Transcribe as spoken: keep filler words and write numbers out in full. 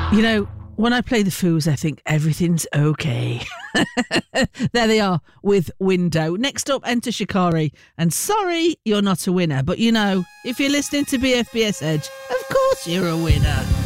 You know, when I play the Foos, I think everything's okay. There they are with Window. Next up, enter Shikari. And sorry, you're not a winner. But you know, if you're listening to B F B S Edge, of course you're a winner.